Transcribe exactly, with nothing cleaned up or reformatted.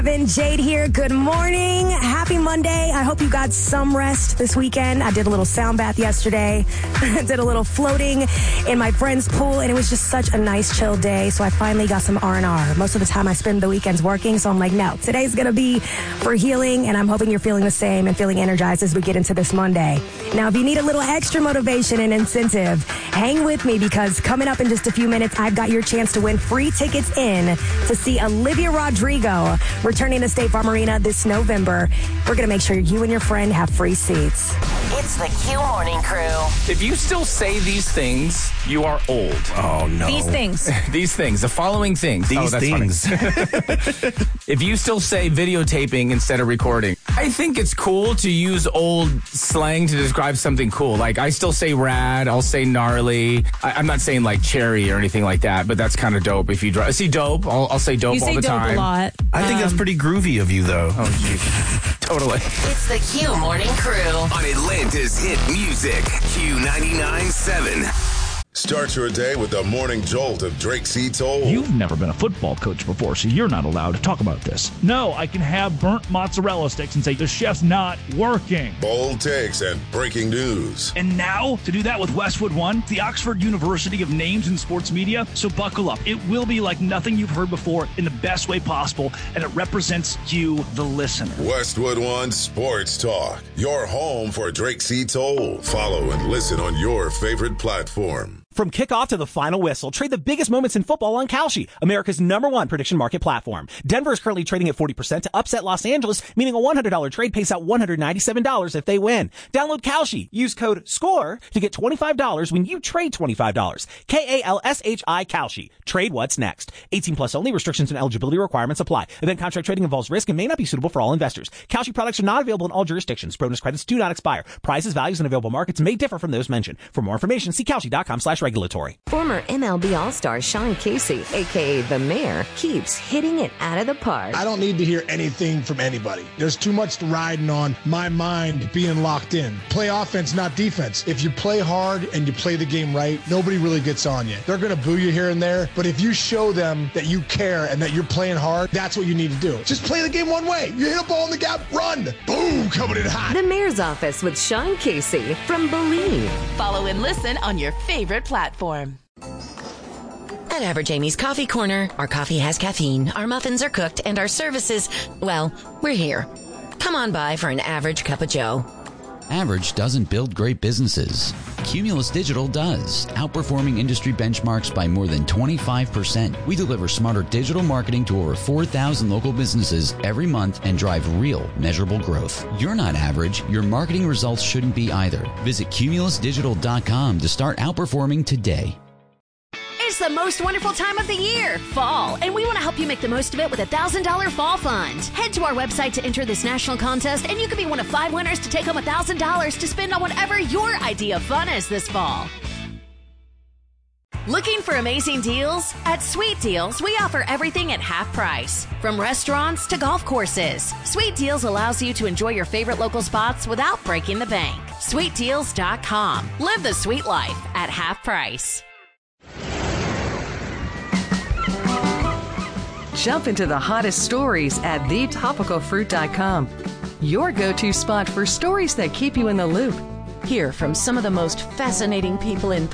Evan, Jade here. Good morning. Happy Monday. I hope you got some rest this weekend. I did a little sound bath yesterday. Did a little floating in my friend's pool, and it was just such a nice, chill day. So I finally got some R and R. Most of the time I spend the weekends working, so I'm like, no, today's going to be for healing, and I'm hoping you're feeling the same and feeling energized as we get into this Monday. Now, if you need a little extra motivation and incentive, hang with me because coming up in just a few minutes, I've got your chance to win free tickets in to see Olivia Rodrigo returning to State Farm Arena this November. We're going to make sure you and your friend have free seats. It's the Q Morning Crew. If you still say these things, you are old. Oh, no. These things. These things. The following things. These oh, that's things. Funny. If you still say videotaping instead of recording, I think it's cool to use old slang to describe something cool. Like, I still say rad. I'll say gnarly. I, I'm not saying, like, cherry or anything like that, but that's kind of dope. If you drive. See dope, I'll, I'll say dope You all say the dope time. a lot. I think Um, that's pretty groovy of you, though. Oh, jeez. Totally. It's the Q Morning Crew. On Atlanta's hit music, Q ninety-nine point seven. Start your day with the morning jolt of Drake C. Toll. You've never been a football coach before, so you're not allowed to talk about this. No, I can have burnt mozzarella sticks and say the chef's not working. Bold takes and breaking news. And now, to do that with Westwood One, the Oxford University of Names in Sports Media. So buckle up. It will be like nothing you've heard before in the best way possible, and it represents you, the listener. Westwood One Sports Talk. Your home for Drake C. Toll. Follow and listen on your favorite platform. From kickoff to the final whistle, trade the biggest moments in football on Kalshi, America's number one prediction market platform. Denver is currently trading at forty percent to upset Los Angeles, meaning a one hundred dollars trade pays out one hundred ninety-seven dollars if they win. Download Kalshi. Use code SCORE to get twenty-five dollars when you trade twenty-five dollars. K A L S H I Kalshi. Trade what's next. eighteen plus only. Restrictions and eligibility requirements apply. Event contract trading involves risk and may not be suitable for all investors. Kalshi products are not available in all jurisdictions. Bonus credits do not expire. Prices, values, and available markets may differ from those mentioned. For more information, see Kalshi.com slash regulatory. Former M L B All-Star Sean Casey, a k a. The Mayor, keeps hitting it out of the park. I don't need to hear anything from anybody. There's too much riding on my mind being locked in. Play offense, not defense. If you play hard and you play the game right, nobody really gets on you. They're going to boo you here and there, but if you show them that you care and that you're playing hard, that's what you need to do. Just play the game one way. You hit a ball in the gap, run. Boom, coming in hot. The Mayor's Office with Sean Casey from Believe. Follow and listen on your favorite platform. At Average Amy's Coffee Corner, our coffee has caffeine, our muffins are cooked, and our services, well, we're here. Come on by for an average cup of joe. Average doesn't build great businesses. Cumulus Digital does, outperforming industry benchmarks by more than twenty-five percent. We deliver smarter digital marketing to over four thousand local businesses every month and drive real, measurable growth. You're not average. Your marketing results shouldn't be either. Visit cumulus digital dot com to start outperforming today. It's the most wonderful time of the year, fall, and we want to help you make the most of it with a one thousand dollars Fall Fund. Head to our website to enter this national contest, and you could be one of five winners to take home one thousand dollars to spend on whatever your idea of fun is this fall. Looking for amazing deals? At Sweet Deals, we offer everything at half price. From restaurants to golf courses, Sweet Deals allows you to enjoy your favorite local spots without breaking the bank. sweet deals dot com. Live the sweet life at half price. Jump into the hottest stories at the topical fruit dot com. Your go-to spot for stories that keep you in the loop. Hear from some of the most fascinating people in